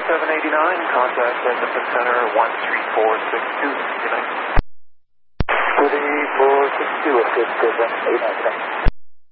789, contact Edmonton Center 13462. Good night. 3462, good, 789, thanks.